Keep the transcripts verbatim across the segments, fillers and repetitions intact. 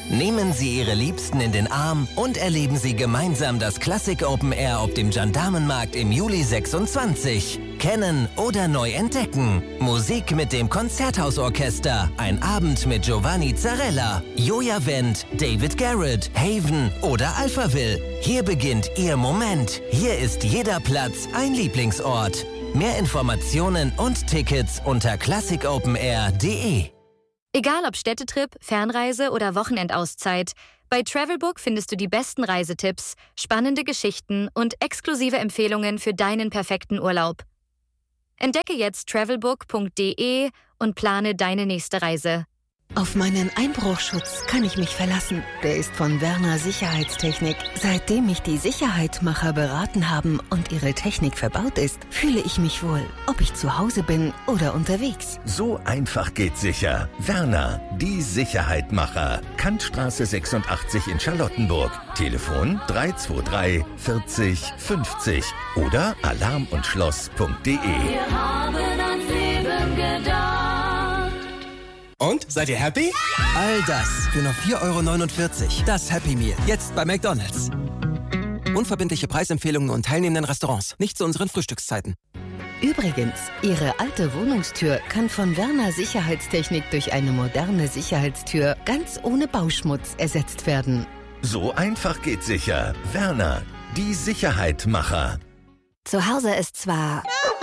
Nehmen Sie Ihre Liebsten in den Arm und erleben Sie gemeinsam das Classic Open Air auf dem Gendarmenmarkt im Juli sechsundzwanzig. Kennen oder neu entdecken. Musik mit dem Konzerthausorchester. Ein Abend mit Giovanni Zarella, Joja Wendt, David Garrett, Haven oder Alphaville. Hier beginnt Ihr Moment. Hier ist jeder Platz ein Lieblingsort. Mehr Informationen und Tickets unter classic open air punkt de. Egal ob Städtetrip, Fernreise oder Wochenendauszeit, bei Travelbook findest du die besten Reisetipps, spannende Geschichten und exklusive Empfehlungen für deinen perfekten Urlaub. Entdecke jetzt travelbook punkt de und plane deine nächste Reise. Auf meinen Einbruchschutz kann ich mich verlassen. Der ist von Werner Sicherheitstechnik. Seitdem mich die Sicherheitmacher beraten haben und ihre Technik verbaut ist, fühle ich mich wohl, ob ich zu Hause bin oder unterwegs. So einfach geht sicher. Werner, die Sicherheitmacher. Kantstraße sechsundachtzig in Charlottenburg. Telefon drei zwei drei vierzig fünfzig oder alarm und schloss punkt de. Wir haben ans Leben gedacht. Und? Seid ihr happy? All das für nur vier Euro neunundvierzig. Das Happy Meal. Jetzt bei McDonald's. Unverbindliche Preisempfehlungen und teilnehmenden Restaurants. Nicht zu unseren Frühstückszeiten. Übrigens, Ihre alte Wohnungstür kann von Werner Sicherheitstechnik durch eine moderne Sicherheitstür ganz ohne Bauschmutz ersetzt werden. So einfach geht sicher. Werner, die Sicherheitmacher. Zu Hause ist zwar...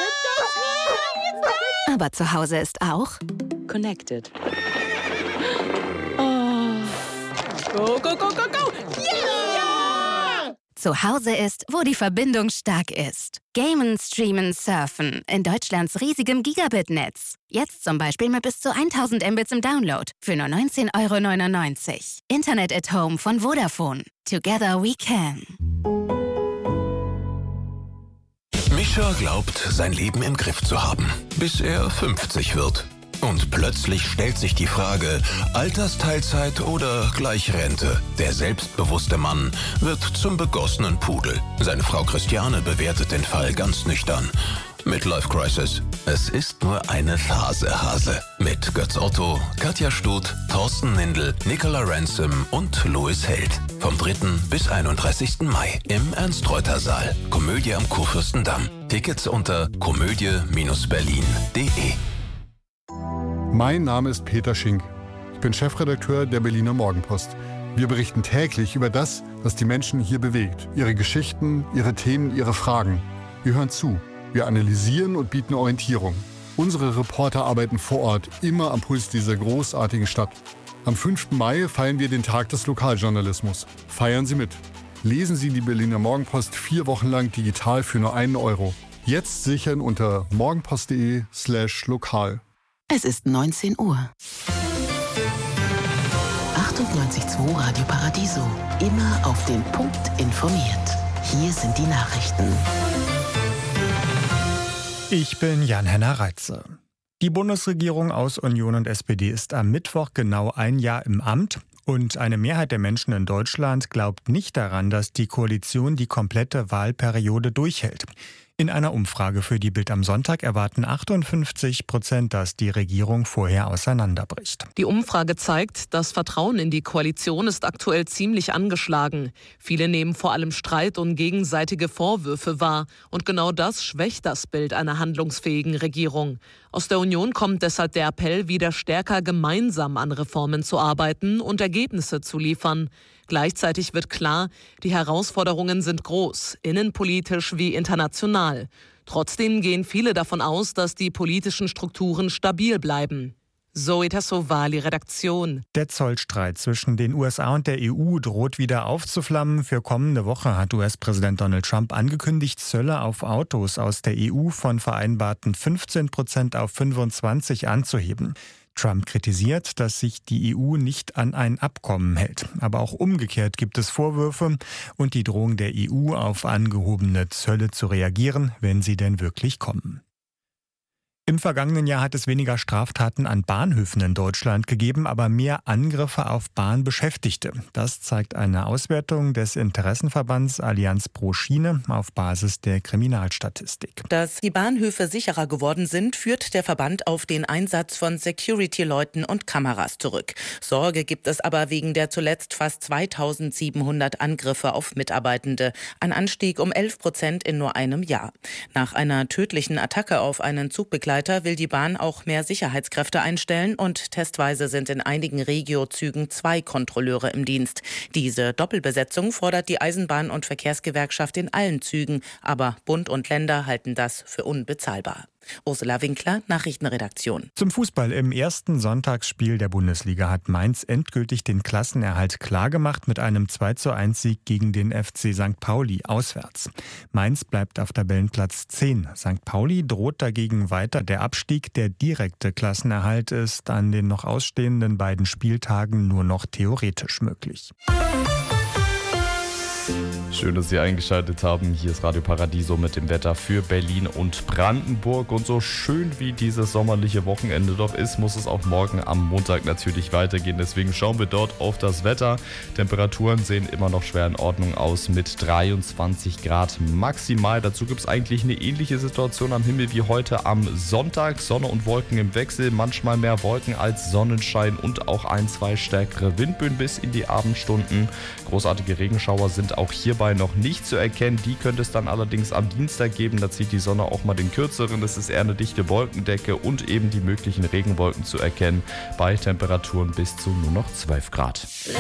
aber zu Hause ist auch... Connected. Oh. Go, go, go, go, go! Yeah! Zu Hause ist, wo die Verbindung stark ist. Gamen, Streamen, Surfen in Deutschlands riesigem Gigabit-Netz. Jetzt zum Beispiel mit bis zu tausend Mbits im Download für nur neunzehn Euro neunundneunzig. Internet at Home von Vodafone. Together we can. Mischa glaubt, sein Leben im Griff zu haben, bis er fünfzig wird. Und plötzlich stellt sich die Frage, Altersteilzeit oder gleich Rente. Der selbstbewusste Mann wird zum begossenen Pudel. Seine Frau Christiane bewertet den Fall ganz nüchtern. Midlife Crisis. Es ist nur eine Phase, Hase. Mit Götz Otto, Katja Stut, Thorsten Nindl, Nicola Ransom und Louis Held. Vom dritten bis einunddreißigsten Mai im Ernst-Reuter-Saal. Komödie am Kurfürstendamm. Tickets unter komödie Bindestrich berlin punkt de. Mein Name ist Peter Schink. Ich bin Chefredakteur der Berliner Morgenpost. Wir berichten täglich über das, was die Menschen hier bewegt. Ihre Geschichten, ihre Themen, ihre Fragen. Wir hören zu. Wir analysieren und bieten Orientierung. Unsere Reporter arbeiten vor Ort, immer am Puls dieser großartigen Stadt. Am fünften Mai feiern wir den Tag des Lokaljournalismus. Feiern Sie mit. Lesen Sie die Berliner Morgenpost vier Wochen lang digital für nur einen Euro. Jetzt sichern unter morgenpost.de slash lokal. Es ist neunzehn Uhr. achtundneunzig Komma zwei Radio Paradiso. Immer auf den Punkt informiert. Hier sind die Nachrichten. Ich bin Jan-Henner Reitze. Die Bundesregierung aus Union und S P D ist am Mittwoch genau ein Jahr im Amt. Und eine Mehrheit der Menschen in Deutschland glaubt nicht daran, dass die Koalition die komplette Wahlperiode durchhält. In einer Umfrage für die Bild am Sonntag erwarten achtundfünfzig Prozent, dass die Regierung vorher auseinanderbricht. Die Umfrage zeigt, das Vertrauen in die Koalition ist aktuell ziemlich angeschlagen. Viele nehmen vor allem Streit und gegenseitige Vorwürfe wahr. Und genau das schwächt das Bild einer handlungsfähigen Regierung. Aus der Union kommt deshalb der Appell, wieder stärker gemeinsam an Reformen zu arbeiten und Ergebnisse zu liefern. Gleichzeitig wird klar, die Herausforderungen sind groß, innenpolitisch wie international. Trotzdem gehen viele davon aus, dass die politischen Strukturen stabil bleiben. Zoe Tassovali, Redaktion. Der Zollstreit zwischen den U S A und der E U droht wieder aufzuflammen. Für kommende Woche hat U S-Präsident Donald Trump angekündigt, Zölle auf Autos aus der E U von vereinbarten fünfzehn Prozent auf fünfundzwanzig anzuheben. Trump kritisiert, dass sich die E U nicht an ein Abkommen hält. Aber auch umgekehrt gibt es Vorwürfe und die Drohung der E U, auf angehobene Zölle zu reagieren, wenn sie denn wirklich kommen. Im vergangenen Jahr hat es weniger Straftaten an Bahnhöfen in Deutschland gegeben, aber mehr Angriffe auf Bahnbeschäftigte. Das zeigt eine Auswertung des Interessenverbands Allianz pro Schiene auf Basis der Kriminalstatistik. Dass die Bahnhöfe sicherer geworden sind, führt der Verband auf den Einsatz von Security-Leuten und Kameras zurück. Sorge gibt es aber wegen der zuletzt fast zweitausendsiebenhundert Angriffe auf Mitarbeitende. Ein Anstieg um elf Prozent in nur einem Jahr. Nach einer tödlichen Attacke auf einen Zugbegleiter will die Bahn auch mehr Sicherheitskräfte einstellen und testweise sind in einigen Regio-Zügen zwei Kontrolleure im Dienst. Diese Doppelbesetzung fordert die Eisenbahn- und Verkehrsgewerkschaft in allen Zügen, aber Bund und Länder halten das für unbezahlbar. Ursula Winkler, Nachrichtenredaktion. Zum Fußball. Im ersten Sonntagsspiel der Bundesliga hat Mainz endgültig den Klassenerhalt klargemacht mit einem zwei zu eins Sieg gegen den F C Sankt Pauli auswärts. Mainz bleibt auf Tabellenplatz zehn. Sankt Pauli droht dagegen weiter der Abstieg. Der direkte Klassenerhalt ist an den noch ausstehenden beiden Spieltagen nur noch theoretisch möglich. Schön, dass Sie eingeschaltet haben. Hier ist Radio Paradiso mit dem Wetter für Berlin und Brandenburg. Und so schön wie dieses sommerliche Wochenende doch ist, muss es auch morgen am Montag natürlich weitergehen. Deswegen schauen wir dort auf das Wetter. Temperaturen sehen immer noch schwer in Ordnung aus mit dreiundzwanzig Grad maximal. Dazu gibt es eigentlich eine ähnliche Situation am Himmel wie heute am Sonntag. Sonne und Wolken im Wechsel, manchmal mehr Wolken als Sonnenschein und auch ein, zwei stärkere Windböen bis in die Abendstunden. Großartige Regenschauer sind auch hierbei noch nicht zu erkennen. Die könnte es dann allerdings am Dienstag geben. Da zieht die Sonne auch mal den kürzeren. Es ist eher eine dichte Wolkendecke und eben die möglichen Regenwolken zu erkennen bei Temperaturen bis zu nur noch zwölf Grad.